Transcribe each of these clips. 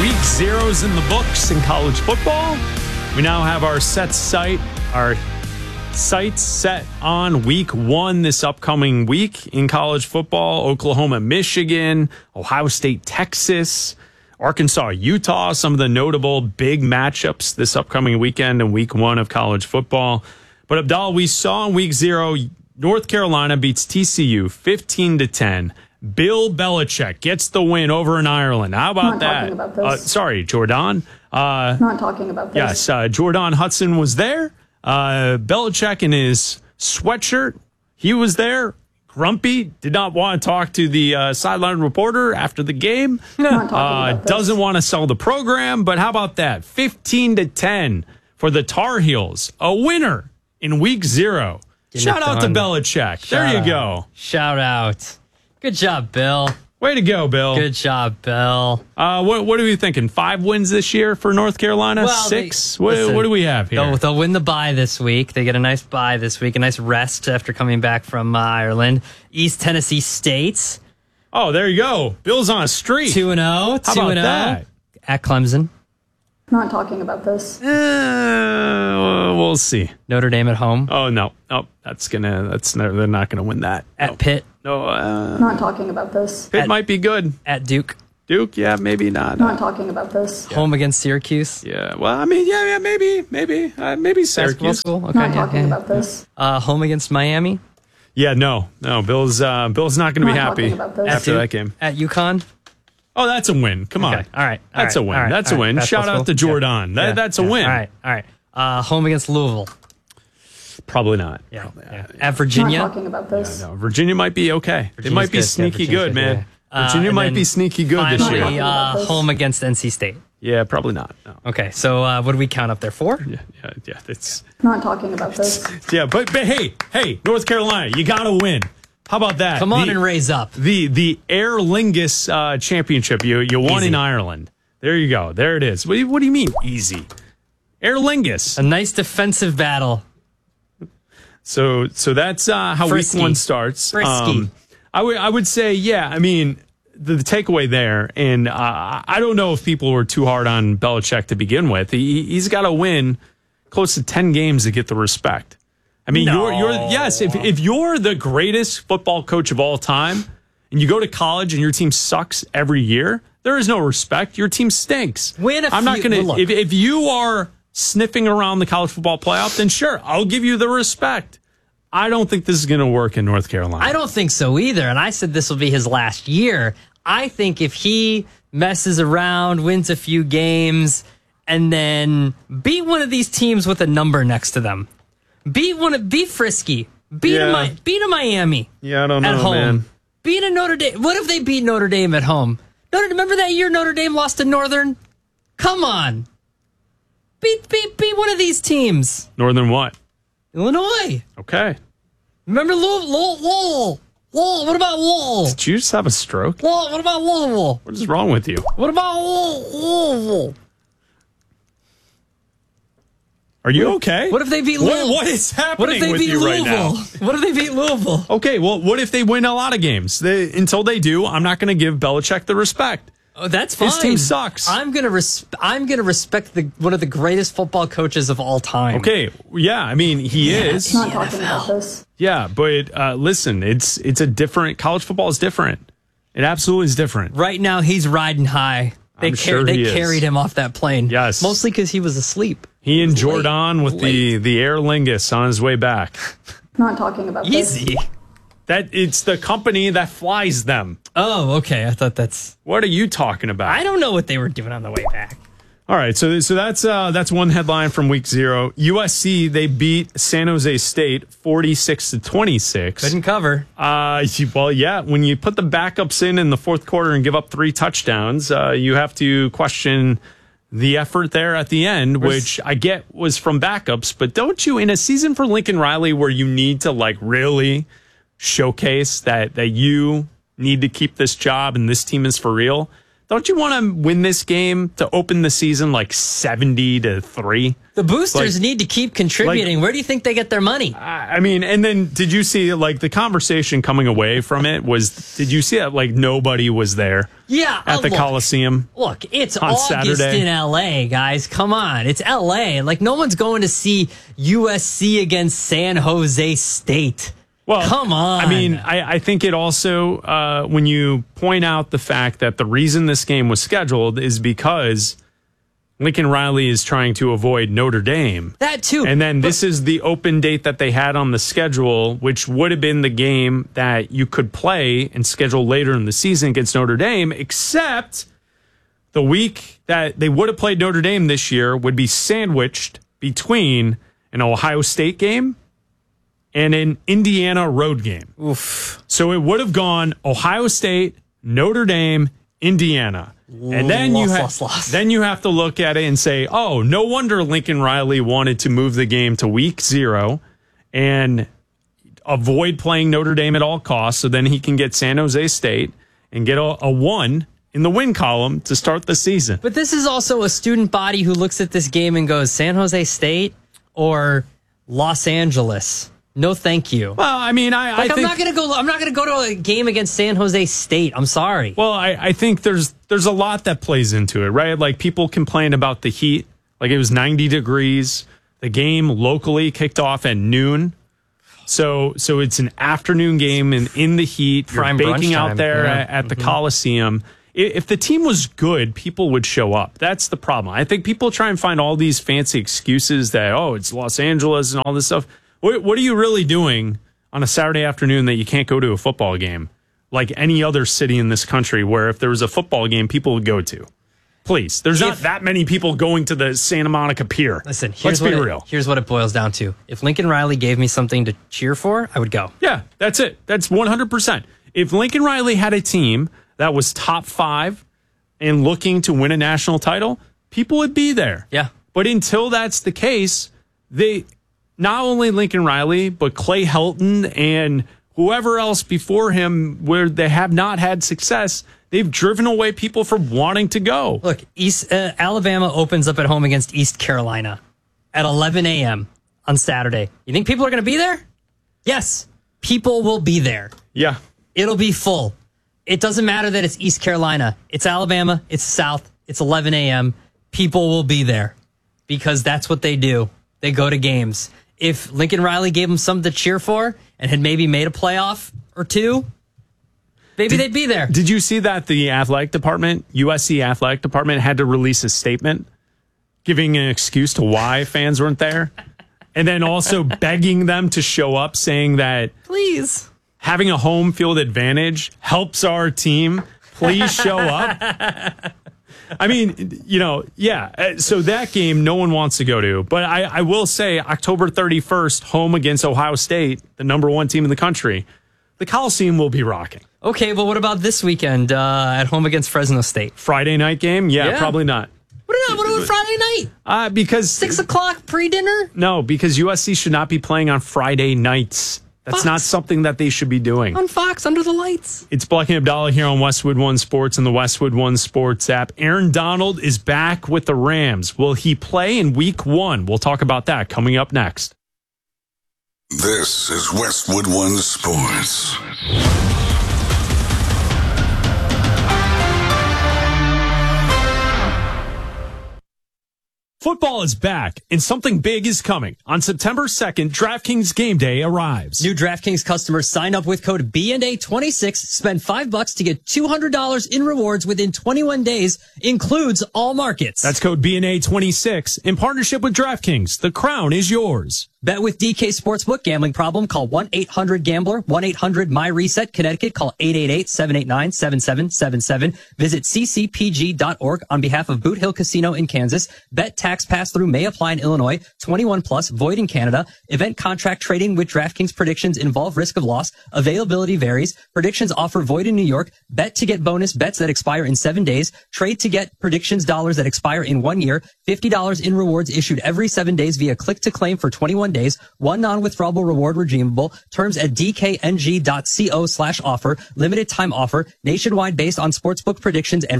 Week 0's in the books in college football. We now have our sights set on Week 1 this upcoming week in college football. Oklahoma, Michigan, Ohio State, Texas, Arkansas, Utah, some of the notable big matchups this upcoming weekend in Week 1 of college football. But Abdal, we saw in Week 0, North Carolina beats TCU 15-10. Bill Belichick gets the win over in Ireland. How about that? About this. Sorry, Jordan. Not talking about this. Yes, Jordan Hudson was there. Belichick in his sweatshirt, he was there. Grumpy, did not want to talk to the sideline reporter after the game. Not talking about this. Doesn't want to sell the program, but how about that? 15-10 for the Tar Heels. A winner in Week 0. Shout out to Belichick. There you go. Shout out. Good job, Bill. Way to go, Bill. Good job, Bill. What are we thinking? 5 wins this year for North Carolina? Well, 6? What do we have here? They'll win the bye this week. They get a nice bye this week, a nice rest after coming back from Ireland. East Tennessee State. Oh, there you go. Bill's on a streak. 2-0. How about that? At Clemson. Not talking about this. We'll see. Notre Dame at home. Oh no, they're not gonna win that. At Pitt. No, Not talking about this. Pitt might be good. At Duke. Duke, yeah, maybe not. Not talking about this. Home against Syracuse. Yeah, well, I mean, yeah, maybe Basketball Syracuse. school. Okay, Not talking about this. Home against Miami. Yeah, no, Bill's not going to be Not happy talking about this. after that game. At UConn. Oh, that's a win. Come on. Okay. All right. That's a win. That's a win. Shout out to Jordan. That's a win. All right. Home against Louisville. Probably not. Yeah. At Virginia. Not talking about this. No, Virginia might be okay. They might be good. sneaky Virginia's good, man. yeah. Virginia And might then be sneaky good this Finally, year. home against NC State. Yeah, probably not. No. Okay, so what do we count up there? 4? Yeah. It's Not talking about this. yeah, but hey, North Carolina, you got to win. How about that? Come on and raise up. The Aer Lingus championship you won Easy. in Ireland. There you go. There it is. What do you mean easy? Aer Lingus. A nice defensive battle. So that's how Frisky. Week 1 starts. Frisky. I would say, yeah. I mean, the takeaway there, and I don't know if people were too hard on Belichick to begin with. He's got to win close to 10 games to get the respect. I mean, if you're the greatest football coach of all time, and you go to college and your team sucks every year, there is no respect. Your team stinks. I'm not going to. If you are sniffing around the college football playoff, then sure, I'll give you the respect. I don't think this is going to work in North Carolina. I don't think so either. And I said this will be his last year. I think if he messes around, wins a few games, and then beat one of these teams with a number next to them, beat Frisky, beat a Miami. Yeah, I don't know, at home. man. Beat a Notre Dame. What if they beat Notre Dame at home? Remember that year Notre Dame lost to Northern? Come on. Beat one of these teams. Northern what? Illinois. Okay. Remember Lowell? What about Lowell? Did you just have a stroke? What about Lowell? What is wrong with you? What about Lowell? Are you okay? What if they beat Louisville? What is happening What if they with beat you right Louisville? now? What if they beat Louisville? Okay, well, what if they win a lot of games? Until they do, I'm not going to give Belichick the respect. Oh, that's fine. His team sucks. I'm gonna respect one of the greatest football coaches of all time. Okay, yeah, I mean he is. Not talking about this. Yeah, but listen, it's a different. College football is different. It absolutely is different. Right now, he's riding high. They carried him off that plane. Yes, mostly because he was asleep. He and Jordan with the Aer Lingus on his way back. Not talking about this. Easy. That it's the company that flies them. Oh, okay. I thought that's. What are you talking about? I don't know what they were doing on the way back. All right, so that's one headline from Week 0. USC, they beat San Jose State 46-26. Couldn't cover. Well, yeah, when you put the backups in the fourth quarter and give up 3 touchdowns, you have to question the effort there at the end, which I get was from backups. But don't you, in a season for Lincoln Riley where you need to really showcase that you need to keep this job and this team is for real, Don't you want to win this game to open the season like 70-3? The boosters need to keep contributing. Where do you think they get their money? I mean, and then did you see like the conversation coming away from it was, did you see that like nobody was there? Yeah. At the Coliseum? Look, it's on August Saturday. in LA, guys. Come on. It's LA. Like no one's going to see USC against San Jose State. Well, come on. I mean, I think it also, when you point out the fact that the reason this game was scheduled is because Lincoln Riley is trying to avoid Notre Dame. That too. And then this is the open date that they had on the schedule, which would have been the game that you could play and schedule later in the season against Notre Dame, except the week that they would have played Notre Dame this year would be sandwiched between an Ohio State game and an Indiana road game. Oof. So it would have gone Ohio State, Notre Dame, Indiana. And then then you have to look at it and say, oh, no wonder Lincoln Riley wanted to move the game to week 0 and avoid playing Notre Dame at all costs so then he can get San Jose State and get a 1 in the win column to start the season. But this is also a student body who looks at this game and goes, San Jose State or Los Angeles? No, thank you. Well, I mean, I think I'm not going to go to a game against San Jose State. I'm sorry. Well, I think there's a lot that plays into it, right? Like people complain about the heat. Like it was 90 degrees. The game locally kicked off at noon. So it's an afternoon game and in the heat. Prime You're baking brunch out time. there at the Coliseum. If the team was good, people would show up. That's the problem. I think people try and find all these fancy excuses that, oh, it's Los Angeles and all this stuff. What are you really doing on a Saturday afternoon that you can't go to a football game like any other city in this country where if there was a football game, people would go to? Please. There's not that many people going to the Santa Monica Pier. Listen, let's be real. Here's what it boils down to. If Lincoln Riley gave me something to cheer for, I would go. Yeah, that's it. That's 100%. If Lincoln Riley had a team that was top 5 and looking to win a national title, people would be there. Yeah. But until that's the case, not only Lincoln Riley, but Clay Helton and whoever else before him where they have not had success, they've driven away people from wanting to go. Look, Alabama opens up at home against East Carolina at 11 a.m. on Saturday. You think people are going to be there? Yes, people will be there. Yeah. It'll be full. It doesn't matter that it's East Carolina. It's Alabama. It's South. It's 11 a.m. People will be there because that's what they do. They go to games. If Lincoln Riley gave them something to cheer for and had maybe made a playoff or two, maybe they'd be there. Did you see that the athletic department, USC athletic department, had to release a statement giving an excuse to why fans weren't there? And then also begging them to show up, saying that, please, having a home field advantage helps our team. Please show up. I mean, yeah. So that game, no one wants to go to. But I will say, October 31st, home against Ohio State, the number 1 team in the country, the Coliseum will be rocking. Okay, but what about this weekend at home against Fresno State? Friday night game? Yeah. Probably not. What about Friday night? Because 6 o'clock pre-dinner? No, because USC should not be playing on Friday nights. That's not something that they should be doing. On Fox, under the lights. It's Black and Abdallah here on Westwood One Sports and the Westwood One Sports app. Aaron Donald is back with the Rams. Will he play in week 1? We'll talk about that coming up next. This is Westwood One Sports. Football is back, and something big is coming. On September 2nd, DraftKings Game Day arrives. New DraftKings customers sign up with code BNA26, spend $5 to get $200 in rewards within 21 days, includes all markets. That's code BNA26 in partnership with DraftKings. The crown is yours. Bet with DK Sportsbook. Gambling problem? Call 1-800-GAMBLER. 1-800-MyReset. Connecticut. Call 888-789-7777. Visit ccpg.org on behalf of Boot Hill Casino in Kansas. Bet tax pass-through may apply in Illinois. 21 plus. Void in Canada. Event contract trading with DraftKings predictions involve risk of loss. Availability varies. Predictions offer void in New York. Bet to get bonus bets that expire in 7 days. Trade to get predictions dollars that expire in 1 year. $50 in rewards issued every 7 days via click to claim for 21 days. One non-withdrawable reward redeemable. Terms at dkng.co/offer. Limited time offer. Nationwide based on sportsbook predictions and free.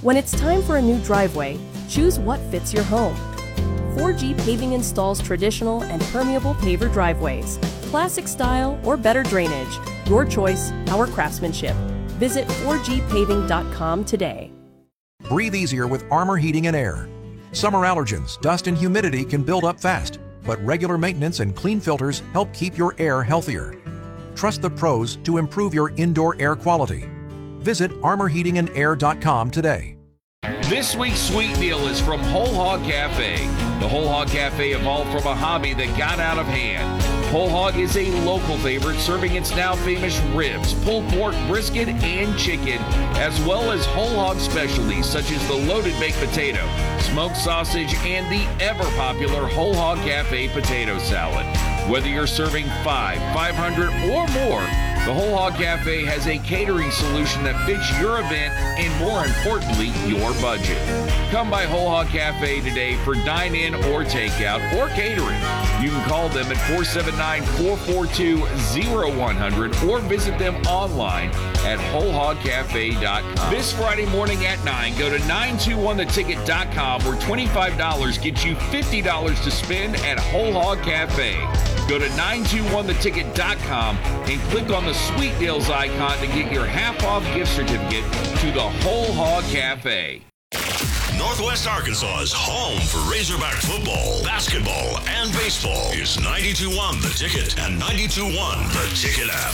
When it's time for a new driveway, choose what fits your home. 4G Paving installs traditional and permeable paver driveways, classic style or better drainage. Your choice, our craftsmanship. Visit 4gpaving.com today. Breathe easier with Armor Heating and Air. Summer allergens, dust, and humidity can build up fast, but regular maintenance and clean filters help keep your air healthier. Trust the pros to improve your indoor air quality. Visit armorheatingandair.com today. This week's sweet deal is from Whole Hog Cafe. The Whole Hog Cafe evolved from a hobby that got out of hand. Whole Hog is a local favorite, serving its now famous ribs, pulled pork, brisket, and chicken, as well as whole hog specialties such as the loaded baked potato, smoked sausage, and the ever-popular Whole Hog Cafe potato salad. Whether you're serving 500, or more, the Whole Hog Cafe has a catering solution that fits your event and, more importantly, your budget. Come by Whole Hog Cafe today for dine-in or takeout or catering. You can call them at 479-442-0100 or visit them online at wholehogcafe.com. This Friday morning at 9, go to 921theticket.com where $25 gets you $50 to spend at Whole Hog Cafe. Go to 921theticket.com and click on the Sweet Deals icon to get your half-off gift certificate to the Whole Hog Cafe. Northwest Arkansas's home for Razorback football, basketball, and baseball is 92.1 The Ticket and 92.1 The Ticket app.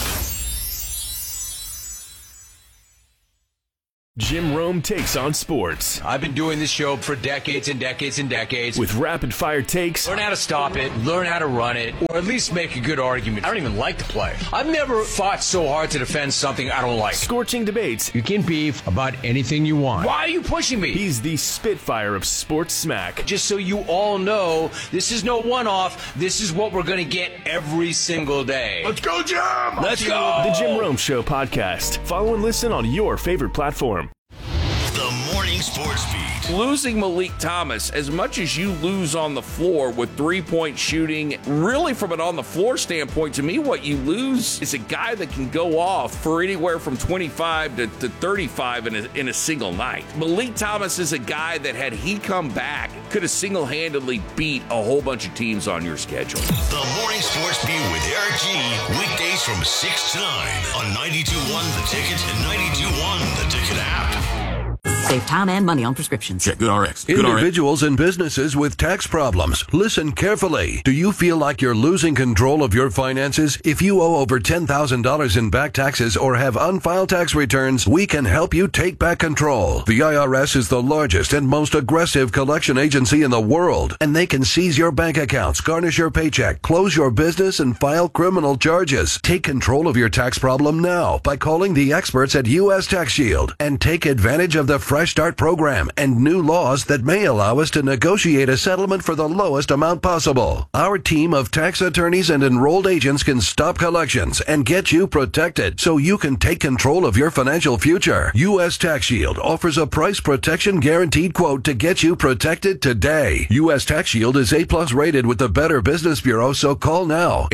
Jim Rome takes on sports. I've been doing this show for decades and decades and decades. With rapid-fire takes. Learn how to stop it, learn how to run it, or at least make a good argument. I don't even like the play. I've never fought so hard to defend something I don't like. Scorching debates. You can beef about anything you want. Why are you pushing me? He's the Spitfire of sports smack. Just so you all know, this is no one-off. This is what we're going to get every single day. Let's go, Jim! Let's go! The Jim Rome Show podcast. Follow and listen on your favorite platform. The Morning Sports Beat. Losing Malik Thomas, as much as you lose on the floor with three-point shooting, really from an on-the-floor standpoint, to me, what you lose is a guy that can go off for anywhere from 25 to 35 in a single night. Malik Thomas is a guy that, had he come back, could have single-handedly beat a whole bunch of teams on your schedule. The Morning Sports Beat with Eric G. Weekdays from 6 to 9 on 92.1 The Ticket and 92.1 The Ticket app. Save time and money on prescriptions. Check GoodRx. Individuals and businesses with tax problems, listen carefully. Do you feel like you're losing control of your finances? If you owe over $10,000 in back taxes or have unfiled tax returns, we can help you take back control. The IRS is the largest and most aggressive collection agency in the world, and they can seize your bank accounts, garnish your paycheck, close your business, and file criminal charges. Take control of your tax problem now by calling the experts at U.S. Tax Shield and take advantage of the Fresh Start program and new laws that may allow us to negotiate a settlement for the lowest amount possible. Our team of tax attorneys and enrolled agents can stop collections and get you protected so you can take control of your financial future. U.S. Tax Shield offers a price protection guaranteed quote to get you protected today. U.S. Tax Shield is A+ rated with the Better Business Bureau, so call now.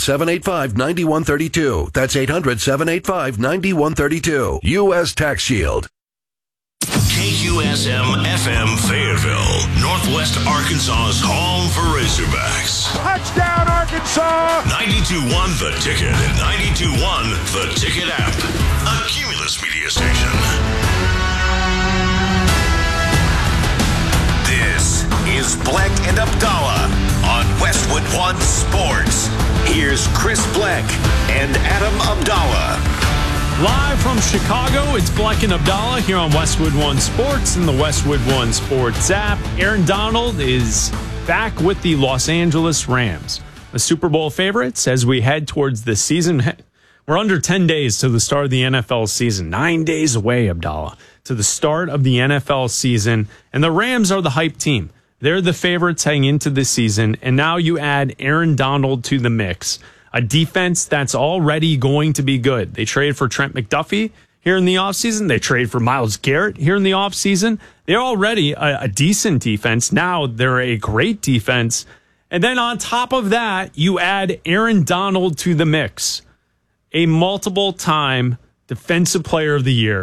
800-785-9132. That's 800-785-9132. U.S. Tax Shield. KQSM FM Fayetteville, Northwest Arkansas's home for Razorbacks. Touchdown, Arkansas! 92.1 The Ticket and 92.1 The Ticket app. A Cumulus media station. This is Bleck and Abdallah on Westwood One Sports. Here's Chris Bleck and Adam Abdallah. Live from Chicago, it's Bleck and Abdallah here on Westwood One Sports and the Westwood One Sports app. Aaron Donald is back with the Los Angeles Rams, the Super Bowl favorites as we head towards the season. We're under 10 days to the start of the NFL season. 9 days away, Abdallah, to the start of the NFL season. And the Rams are the hype team. They're the favorites heading into this season. And now you add Aaron Donald to the mix. A defense that's already going to be good. They traded for Trent McDuffie here in the offseason. They traded for Myles Garrett here in the offseason. They're already a decent defense. Now they're a great defense. And then on top of that, you add Aaron Donald to the mix, a multiple-time Defensive Player of the Year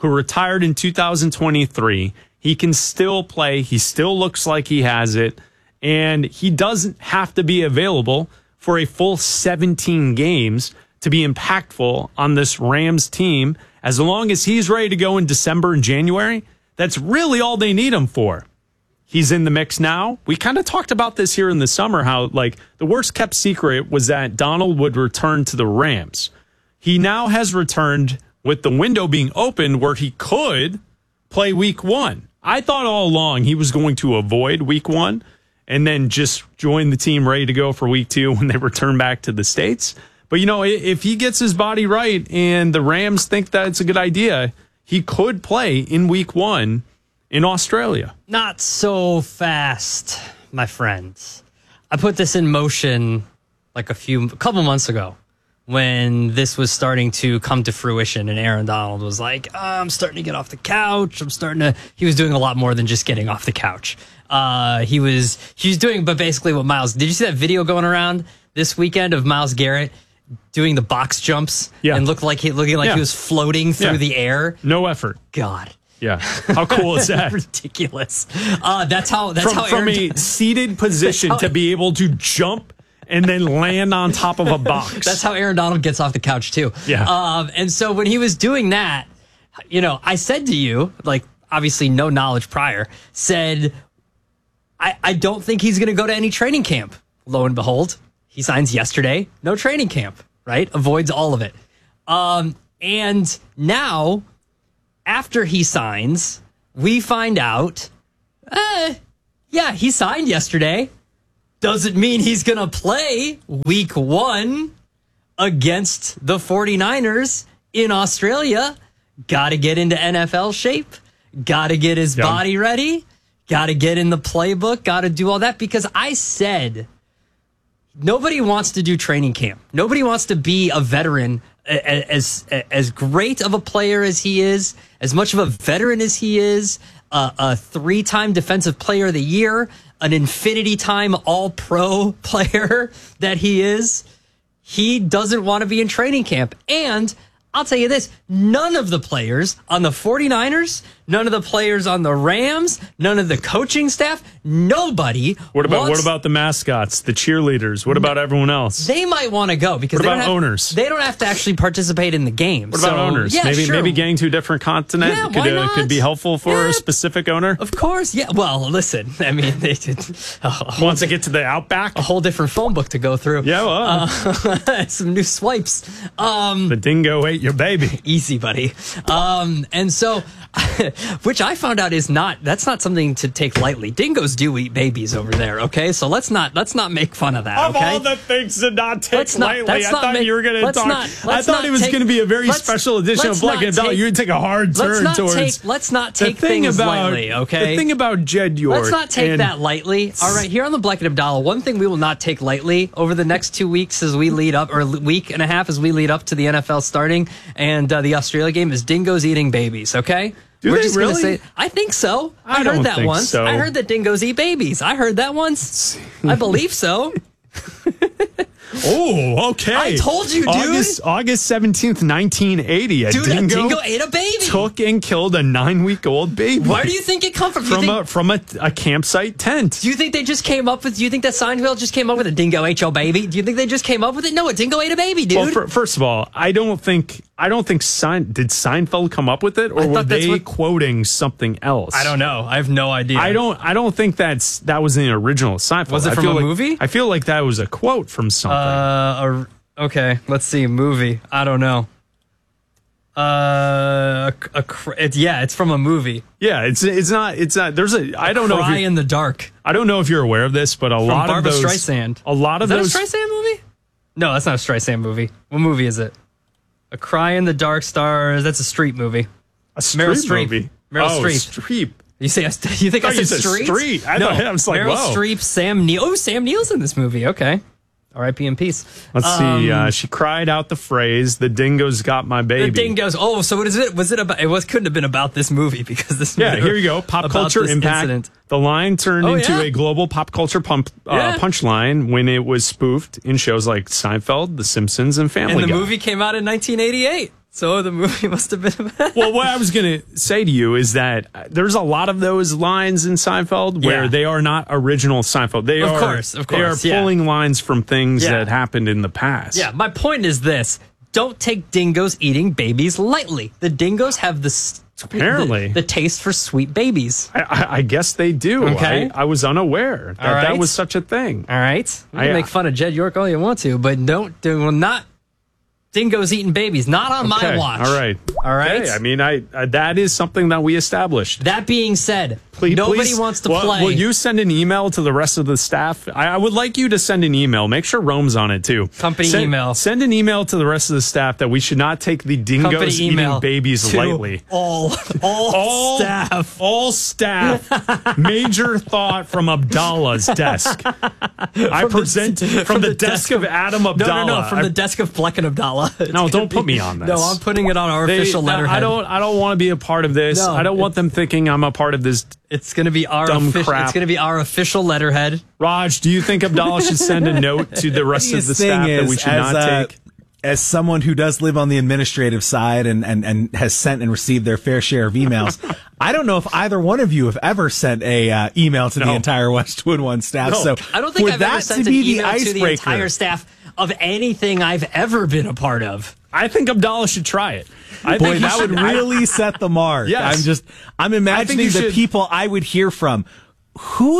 who retired in 2023. He can still play. He still looks like he has it. And he doesn't have to be available for a full 17 games to be impactful on this Rams team. As long as he's ready to go in December and January, that's really all they need him for. He's in the mix now. We kind of talked about this here in the summer, how like the worst kept secret was that Donald would return to the Rams. He now has returned with the window being open where he could play week 1. I thought all along he was going to avoid week 1 and then just join the team ready to go for week 2 when they return back to the States. But, you know, if he gets his body right and the Rams think that it's a good idea, he could play in week 1 in Australia. Not so fast, my friends. I put this in motion like a couple months ago when this was starting to come to fruition and Aaron Donald was like, I'm starting to get off the couch. He was doing a lot more than just getting off the couch. He was doing, but basically what Myles, did you see that video going around this weekend of Myles Garrett doing the box jumps and looking like he was floating through the air? No effort. God. Yeah. How cool is that? Ridiculous. That's how from a seated position to be able to jump and then land on top of a box. That's how Aaron Donald gets off the couch too. Yeah. And so when he was doing that, you know, I said to you, like obviously no knowledge prior, said, I don't think he's going to go to any training camp. Lo and behold, he signs yesterday. No training camp, right? Avoids all of it. And now, after he signs, we find out, he signed yesterday. Doesn't mean he's going to play week 1 against the 49ers in Australia. Got to get into NFL shape. Got to get his body ready. Got to get in the playbook. Got to do all that because I said nobody wants to do training camp. Nobody wants to be a veteran as great of a player as he is, as much of a veteran as he is, a 3-time defensive player of the year, an infinity time all-pro player that he is. He doesn't want to be in training camp. And I'll tell you this, none of the players on the 49ers, none of the players on the Rams, none of the coaching staff, nobody. What about the mascots, the cheerleaders? What about everyone else? They might want to go because owners? They don't have to actually participate in the game. What about owners? Yeah, maybe getting to a different continent could be helpful for a specific owner. Of course, yeah. Well, listen, I mean, they did once they get to the Outback, a whole different phone book to go through. Yeah, well, some new swipes. The dingo ate your baby. Easy, buddy. And so, which I found out that's not something to take lightly. Dingoes do eat babies over there. Okay, so let's not make fun of that. Of okay? all the things to not take lightly, I thought you were going to talk. I thought it was going to be a very special edition of Black and Bell. You would take a hard turn towards. Let's not take things lightly. Okay. The thing about Jed York. Let's not take that lightly. All right, here on the Black and Abdallah, one thing we will not take lightly over the next 2 weeks as we lead up, or week and a half as we lead up to the NFL starting and the Australia game is dingoes eating babies. Okay. We're just really? Gonna say, I think so. I heard that once. So. I heard that dingoes eat babies. I heard that once. I believe so. Oh, okay. I told you, dude. August 17th, 1980. A dingo ate a baby. Took and killed a 9-week-old baby. Where do you think it come from? From a campsite tent. Do you think they just came up with? Do you think that Seinfeld just came up with a dingo ate your baby? Do you think they just came up with it? No, a dingo ate a baby, dude. Well, first of all, I don't think did Seinfeld come up with it, or were they quoting something else? I don't know. I have no idea. I don't think that was in the original Seinfeld. Was it from a movie? I feel like that was a quote from something. Okay, let's see. Movie. I don't know. It's from a movie. Yeah, it's not. There's I don't know. Cry in the Dark. I don't know if you're aware of this, but from Barbra Streisand. A lot of those. Is that a Streisand movie? No, that's not a Streisand movie. What movie is it? A Cry in the Dark stars. That's a Streep movie. A Streep movie. Meryl Streep. Streep. You think I said Street? Street. I was like, Meryl whoa. Streep, Sam Neill. Oh, Sam Neill's in this movie. Okay. R.I.P. in peace. Let's see. She cried out the phrase, "The dingoes got my baby." The dingoes. Oh, so what is it? Was it about? Couldn't have been about this movie because this. Yeah, here you go. Pop culture impact. Incident. The line turned into a global pop culture punchline when it was spoofed in shows like Seinfeld, The Simpsons, and Family Guy. And the movie came out in 1988. So the movie must have been bad. Well, what I was going to say to you is that there's a lot of those lines in Seinfeld where they are not original Seinfeld. They are pulling lines from things that happened in the past. Yeah, my point is this. Don't take dingoes eating babies lightly. The dingoes have the taste for sweet babies. I guess they do. Okay. I was unaware that was such a thing. All right. You can make fun of Jed York all you want to, but will not dingoes eating babies. Not on my watch. All right. Okay. I mean, that is something that we established. That being said, nobody wants to play. Will you send an email to the rest of the staff? I would like you to send an email. Make sure Rome's on it too. Email. Send an email to the rest of the staff that we should not take the dingoes eating babies lightly. All staff. All staff. Major thought from Abdallah's desk. I present from the desk of Adam Abdallah. No, from the desk of Fleck and Abdallah. No, don't put me on this. No, I'm putting it on our official letterhead. I don't want to be a part of this. No, I don't want them thinking I'm a part of this. It's going to be our crap. It's going to be our official letterhead. Raj, do you think Abdallah should send a note to the rest of the staff that we should not take? As someone who does live on the administrative side and has sent and received their fair share of emails, I don't know if either one of you have ever sent a email to the entire Westwood One staff. No. So I don't think I've ever sent an email to the entire staff of anything I've ever been a part of. I think Abdallah should try it. I think that would really set the mark. Yes. I'm imagining the people I would hear from. Who?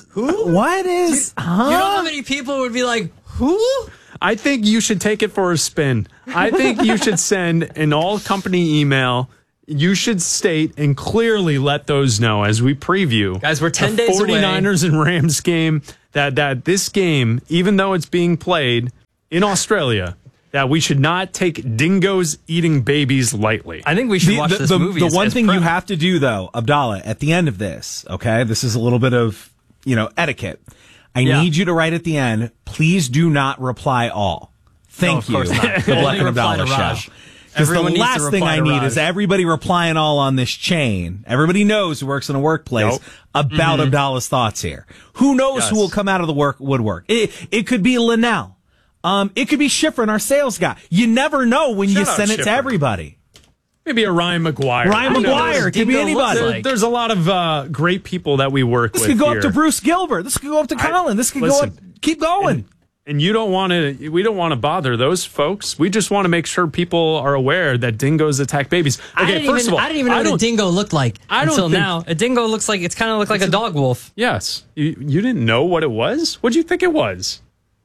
What is? You know how many people would be like, who? I think you should take it for a spin. I think you should send an all-company email. You should state and clearly let those know as we preview. Guys, we're 10 days away. 49ers and Rams game, that this game, even though it's being played in Australia, that we should not take dingoes eating babies lightly. I think we should watch this movie. The one thing you have to do, though, Abdallah, at the end of this, okay, this is a little bit of, etiquette. I need you to write at the end, please do not reply all. Thank you. The Black and Abdallah show. Because the last thing I need is everybody replying all on this chain. Everybody knows who works in a workplace about Abdallah's thoughts here. Who knows who will come out of the woodwork? It could be Linnell. It could be Schifrin, our sales guy. You never know when you send it to everybody. Maybe a Ryan McGuire. Ryan McGuire. Could be anybody. There's a lot of great people that we work with. This could go up to Bruce Gilbert. This could go up to Colin. This could go up. Keep going. And you don't want to. We don't want to bother those folks. We just want to make sure people are aware that dingoes attack babies. Okay, first of all, I didn't even know what a dingo looked like until now. A dingo looks like it's kind of like a dog wolf. Yes, you didn't know what it was. What do you think it was?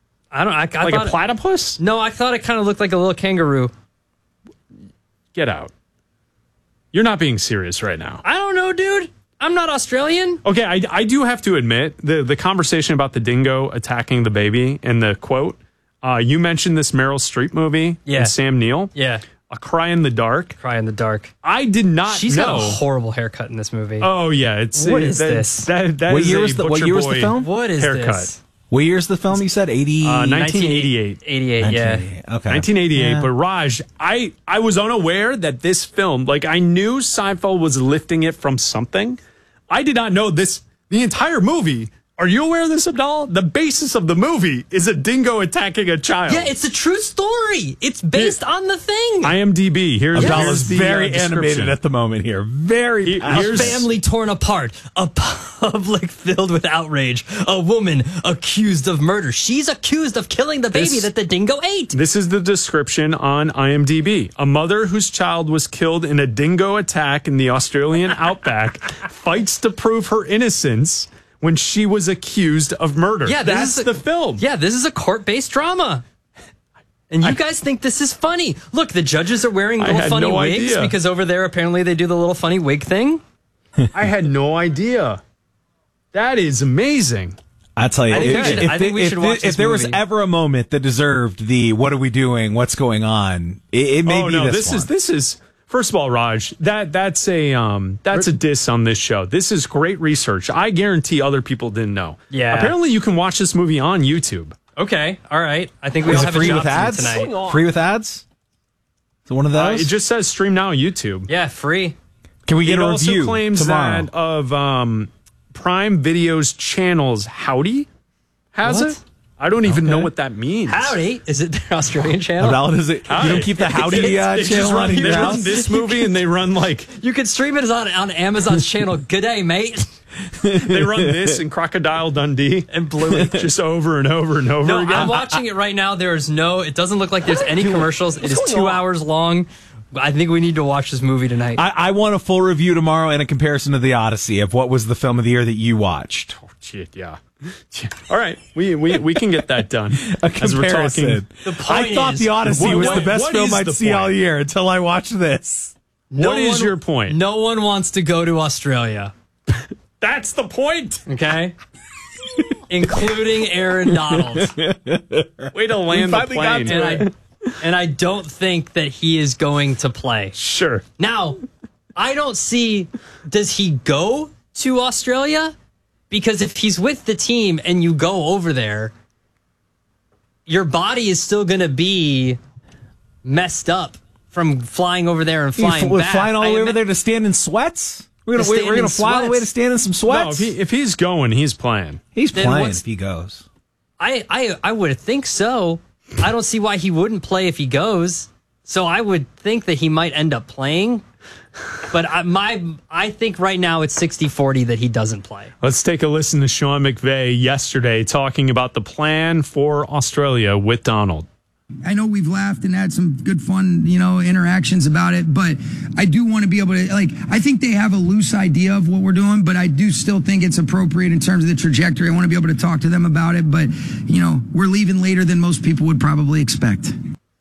I don't. I like a platypus? No, I thought it kind of looked like a little kangaroo. Get out. You're not being serious right now. I don't know, dude. I'm not Australian. Okay, I do have to admit, the conversation about the dingo attacking the baby and the quote, you mentioned this Meryl Streep movie and Sam Neill. Yeah. A Cry in the Dark. Cry in the Dark. I did not She's know. got a horrible haircut in this movie. Oh, yeah. What is this? What year was the film? What is haircut. this? What year's the film you said? 1988. 88, yeah. Okay. 1988. Yeah. But Raj, I was unaware that this film, like I knew Seinfeld was lifting it from something. I did not know this. The entire movie. Are you aware of this, Abdallah? The basis of the movie is a dingo attacking a child. Yeah, it's a true story. It's based on the thing. IMDb. Here's Abdallah's the very animated at the moment here. Very. A family torn apart. A public filled with outrage. A woman accused of murder. She's accused of killing the baby that the dingo ate. This is the description on IMDb. A mother whose child was killed in a dingo attack in the Australian outback fights to prove her innocence when she was accused of murder. Yeah, that's the film. Yeah, this is a court-based drama. And you guys think this is funny. Look, the judges are wearing little funny wigs because over there apparently they do the little funny wig thing. I had no idea. That is amazing. I tell you, I think we should watch this if there movie. was ever a moment that deserved the "What are we doing? What's going on?" It may be this one. This is. First of all, Raj, that's a diss on this show. This is great research. I guarantee other people didn't know. Yeah. Apparently, you can watch this movie on YouTube. Okay, all right. I think we all have a job to do tonight. Free with ads? Is it one of those? It just says stream now YouTube. Yeah, free. Can we get a also review claims tomorrow? that of Prime Video's channels, Howdy has What? it. I don't even know what that means. Howdy. Is it the Australian channel? Does it? You don't keep the Howdy channel on your house? Run this movie and they run like... You can stream it on Amazon's channel. G'day, mate. They run this and Crocodile Dundee and Bluey just over and over and over again. I'm watching it right now. It doesn't look like there's any commercials. It is 2 hours long. I think we need to watch this movie tonight. I want a full review tomorrow and a comparison to The Odyssey of what was the film of the year that you watched. Oh, shit, yeah. All right, we can get that done. A comparison. I thought The Odyssey was the best film I'd see all year until I watched this. What is your point? No one wants to go to Australia. That's the point. Okay. Including Aaron Donald. Way to land the plane. And I don't think that he is going to play. Sure. Now, I don't see, does he go to Australia? Because if he's with the team and you go over there, your body is still going to be messed up from flying over there and flying back. Flying all the way over there to stand in sweats? We're gonna fly all the way to stand in some sweats? No, if he's going, he's playing. He's playing if he goes. I would think so. I don't see why he wouldn't play if he goes. So I would think that he might end up playing. But I think right now it's 60-40 that he doesn't play. Let's take a listen to Sean McVay yesterday talking about the plan for Australia with Donald. I know we've laughed and had some good fun, interactions about it, but I do want to be able to, I think they have a loose idea of what we're doing, but I do still think it's appropriate in terms of the trajectory. I want to be able to talk to them about it, but, we're leaving later than most people would probably expect.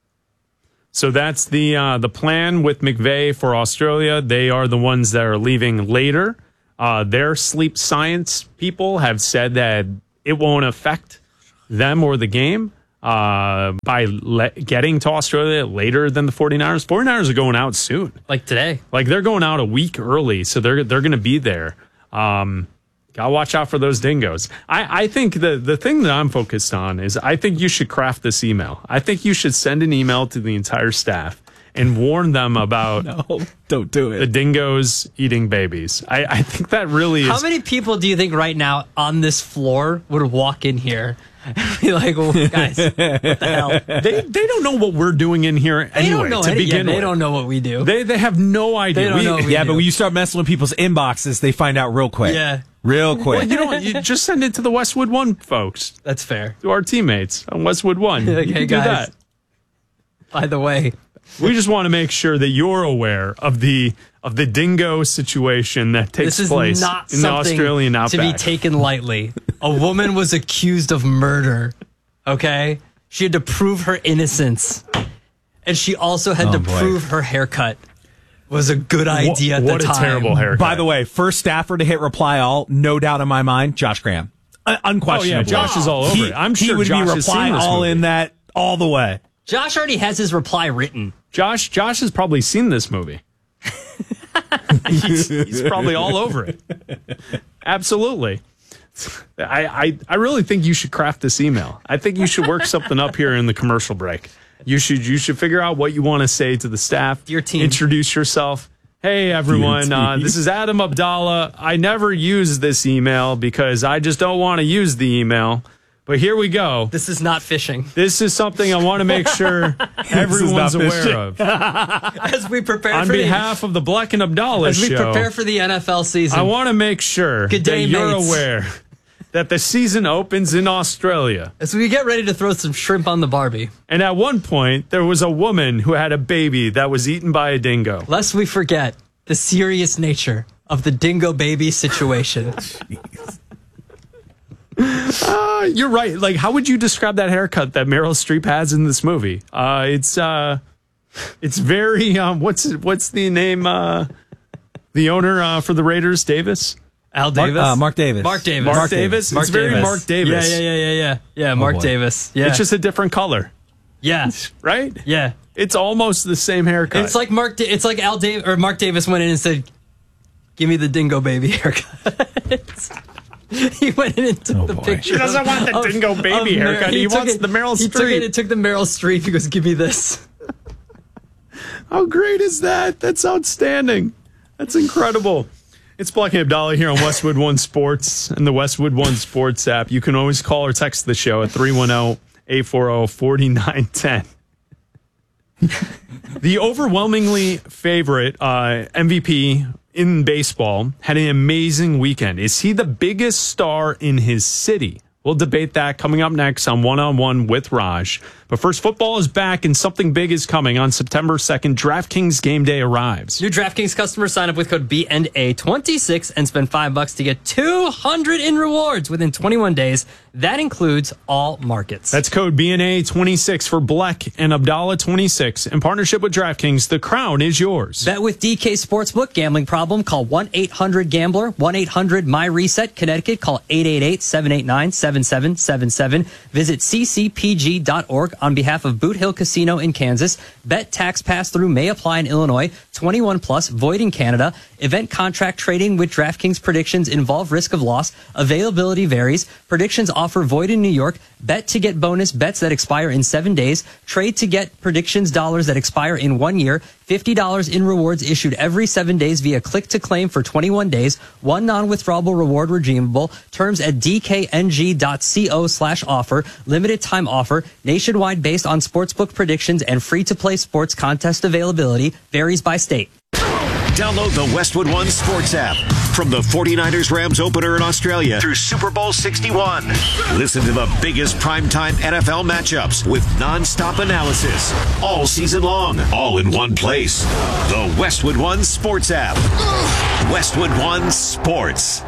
So that's the plan with McVay for Australia. They are the ones that are leaving later. Their sleep science people have said that it won't affect them or the game. By getting to Australia later than the 49ers. 49ers are going out soon. Like today. Like they're going out a week early, so they're going to be there. Gotta watch out for those dingoes. I think the thing that I'm focused on is I think you should craft this email. I think you should send an email to the entire staff and warn them about no, don't do it. The dingoes eating babies. I think that really is. How many people do you think right now on this floor would walk in here and be like, well, guys, what the hell? They don't know what we're doing in here anyway. They don't know what we do. They have no idea. They don't know what we do. But when you start messing with people's inboxes, they find out real quick. Yeah. Real quick. Well, you just send it to the Westwood One folks. That's fair. To our teammates on Westwood One. Like, you hey, can do guys, that. By the way, we just want to make sure that you're aware of the dingo situation that takes place in the Australian outback. To be taken lightly. A woman was accused of murder. Okay? She had to prove her innocence. And she also had to prove her haircut was a good idea at the time. What a terrible haircut. By the way, first staffer to hit reply all, no doubt in my mind, Josh Graham. Unquestionably. Oh, yeah, Josh is all over it. I'm sure he would Josh be has seen reply this all movie. in that all the way. Josh already has his reply written. Josh has probably seen this movie. he's probably all over it. Absolutely. I really think you should craft this email. I think you should work something up here in the commercial break. You should figure out what you want to say to the staff. Your team. Introduce yourself. Hey, everyone. This is Adam Abdallah. I never use this email because I just don't want to use the email. But here we go. This is not phishing. This is something I want to make sure everyone's aware of. As we prepare on behalf of the Black and Abdallah show. As we show, prepare for the NFL season. I want to make sure that you're aware that the season opens in Australia. As we get ready to throw some shrimp on the Barbie. And at one point, there was a woman who had a baby that was eaten by a dingo. Lest we forget the serious nature of the dingo baby situation. You're right. Like, how would you describe that haircut that Meryl Streep has in this movie? It's very what's the name? The owner for the Raiders, Davis. Al Davis? Mark Davis. Mark Davis. Mark Davis. It's very Mark Davis. Yeah, Mark Davis. Yeah. It's just a different color. Yeah. Right? Yeah. It's almost the same haircut. It's like Mark Davis went in and said, "Give me the dingo baby haircut." He went in and took the picture. He doesn't want the dingo baby haircut. He wants the Meryl Streep. He took the Meryl Streep. He goes, "Give me this." How great is that? That's outstanding. That's incredible. It's Black and Abdallah here on Westwood One Sports and the Westwood One Sports app. You can always call or text the show at 310-840-4910. The overwhelmingly favorite MVP in baseball had an amazing weekend. Is he the biggest star in his city? We'll debate that coming up next on One-on-One with Raj. But first, football is back and something big is coming. On September 2nd, DraftKings Game Day arrives. New DraftKings customers sign up with code BNA26 and spend $5 to get $200 in rewards within 21 days. That includes all markets. That's code BNA26 for Bleck and Abdallah 26. In partnership with DraftKings, the crown is yours. Bet with DK Sportsbook. Gambling problem? Call 1-800-GAMBLER. 1-800-MY-RESET. Connecticut. Call 888-789-7777. Visit ccpg.org on behalf of Boot Hill Casino in Kansas. Bet tax pass-through may apply in Illinois. 21 plus, void in Canada. Event contract trading with DraftKings predictions involve risk of loss. Availability varies. Predictions offer void in New York. Bet to get bonus bets that expire in 7 days. Trade to get predictions dollars that expire in 1 year. $50 in rewards issued every 7 days via click to claim for 21 days. One non-withdrawable reward redeemable. Terms at dkng.co/offer. Limited time offer. Nationwide based on sportsbook predictions and free-to-play sports contest availability. Varies by state. Download the Westwood One Sports app. From the 49ers-Rams opener in Australia through Super Bowl 61. Listen to the biggest primetime NFL matchups with non-stop analysis all season long, all in one place. The Westwood One Sports app. Westwood One Sports.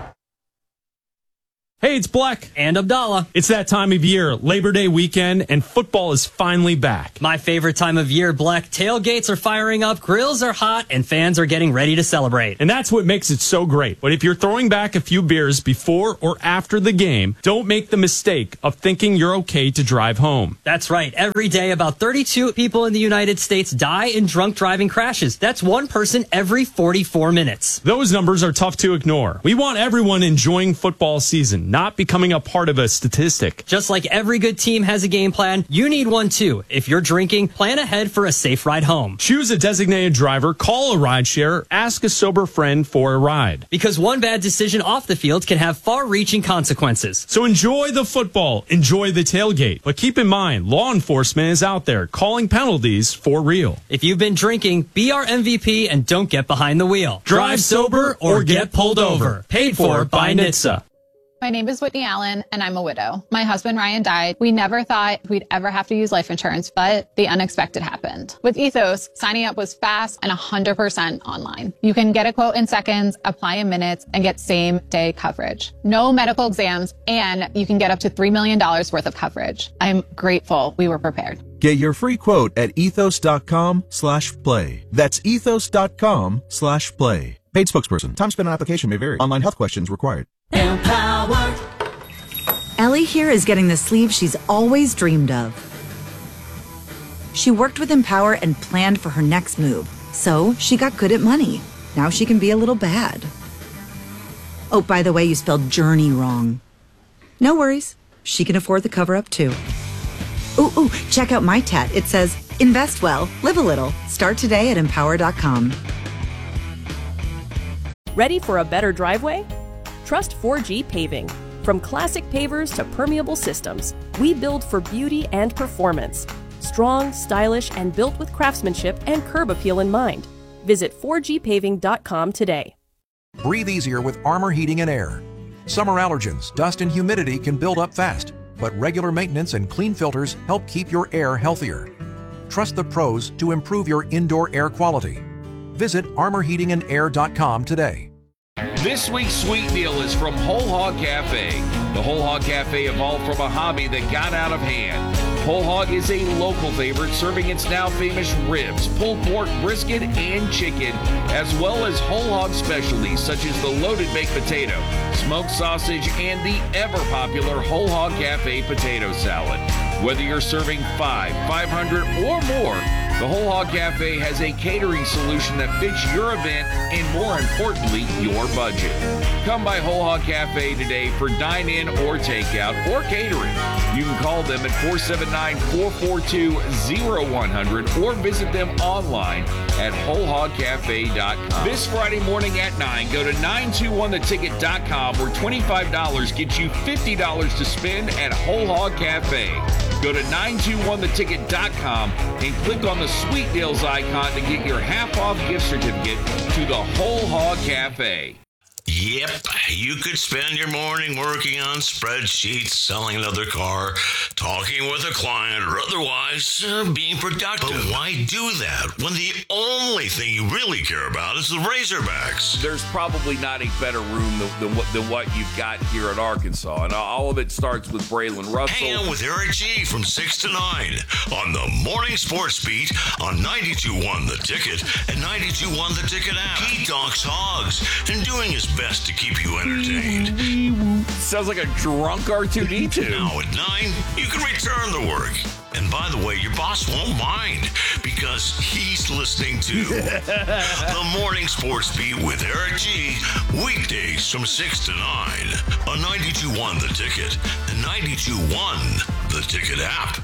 Hey, it's Bleck. And Abdallah. It's that time of year, Labor Day weekend, and football is finally back. My favorite time of year, Bleck. Tailgates are firing up, grills are hot, and fans are getting ready to celebrate. And that's what makes it so great. But if you're throwing back a few beers before or after the game, don't make the mistake of thinking you're okay to drive home. That's right. Every day, about 32 people in the United States die in drunk driving crashes. That's one person every 44 minutes. Those numbers are tough to ignore. We want everyone enjoying football season, not becoming a part of a statistic. Just like every good team has a game plan, you need one too. If you're drinking, plan ahead for a safe ride home. Choose a designated driver, call a rideshare, ask a sober friend for a ride. Because one bad decision off the field can have far-reaching consequences. So enjoy the football, enjoy the tailgate. But keep in mind, law enforcement is out there calling penalties for real. If you've been drinking, be our MVP and don't get behind the wheel. Drive sober or get pulled over. Paid for by NHTSA. My name is Whitney Allen, and I'm a widow. My husband, Ryan, died. We never thought we'd ever have to use life insurance, but the unexpected happened. With Ethos, signing up was fast and 100% online. You can get a quote in seconds, apply in minutes, and get same-day coverage. No medical exams, and you can get up to $3 million worth of coverage. I'm grateful we were prepared. Get your free quote at ethos.com/play. That's ethos.com/play. Paid spokesperson. Time spent on application may vary. Online health questions required. Empower. Ellie here is getting the sleeve she's always dreamed of. She worked with Empower and planned for her next move. So she got good at money. Now she can be a little bad. Oh, by the way, you spelled journey wrong. No worries. She can afford the cover-up too. Ooh, check out my tat. It says, invest well, live a little. Start today at empower.com. Ready for a better driveway? Trust 4G Paving. From classic pavers to permeable systems, we build for beauty and performance. Strong, stylish, and built with craftsmanship and curb appeal in mind. Visit 4gpaving.com today. Breathe easier with Armor Heating and Air. Summer allergens, dust, and humidity can build up fast, but regular maintenance and clean filters help keep your air healthier. Trust the pros to improve your indoor air quality. Visit armorheatingandair.com today. This week's sweet deal is from Whole Hog Cafe. The Whole Hog Cafe evolved from a hobby that got out of hand. Whole Hog is a local favorite, serving its now famous ribs, pulled pork, brisket, and chicken, as well as whole hog specialties such as the loaded baked potato, smoked sausage, and the ever-popular Whole Hog Cafe potato salad. Whether you're serving 500, or more, The Whole Hog Cafe has a catering solution that fits your event and, more importantly, your budget. Come by Whole Hog Cafe today for dine-in or takeout or catering. You can call them at 479-442-0100 or visit them online at wholehogcafe.com. This Friday morning at 9, go to 921theticket.com where $25 gets you $50 to spend at Whole Hog Cafe. Go to 921theticket.com and click on the Sweet Deals icon to get your half-off gift certificate to the Whole Hog Cafe. Yep, you could spend your morning working on spreadsheets, selling another car, talking with a client, or otherwise being productive. But why do that when the only thing you really care about is the Razorbacks? There's probably not a better room than what you've got here at Arkansas, and all of it starts with Braylon Russell. Hang out with Eric G. from 6 to 9 on the Morning Sports Beat on 92.1 The Ticket and 92.1 The Ticket app. He talks hogs and doing his best to keep you entertained. Sounds like a drunk R2-D2. Now at 9, you can return to work. And by the way, your boss won't mind because he's listening to the Morning Sports Beat with Eric G. Weekdays from 6 to 9 on 92.1 The Ticket and 92.1 The Ticket app.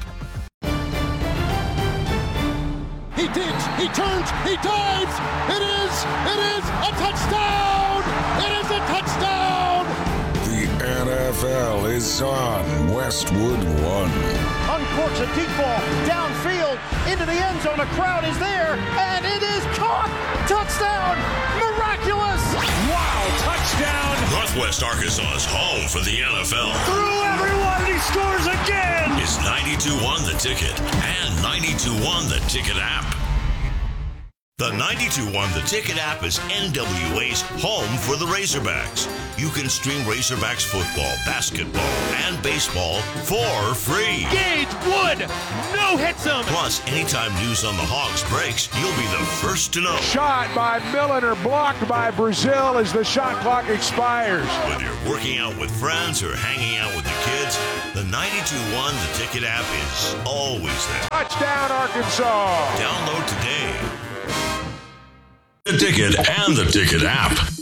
He digs, he turns, he dives. It is a touchdown. It is a touchdown. The NFL is on Westwood One. Uncorks a deep ball downfield into the end zone. A crowd is there, and it is caught. Touchdown. Miraculous. Wow, touchdown. Northwest Arkansas's home for the NFL. Through everyone, he scores again. It's 92.1 The Ticket and 92.1 The Ticket app. The 92.1 The Ticket app is NWA's home for the Razorbacks. You can stream Razorbacks football, basketball, and baseball for free. Gage Wood, no hits him. Plus, anytime news on the Hogs breaks, you'll be the first to know. Shot by Milliner, blocked by Brazil as the shot clock expires. Whether you're working out with friends or hanging out with the kids, the 92.1 The Ticket app is always there. Touchdown, Arkansas. Download today. The Ticket and the Ticket app.